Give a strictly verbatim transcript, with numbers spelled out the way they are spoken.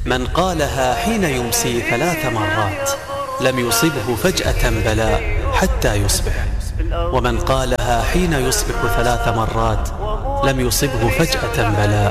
من قالها حين يمسي ثلاث مرات لم يصبه فجأة بلاء حتى يصبح، ومن قالها حين يصبح ثلاث مرات لم يصبه فجأة بلاء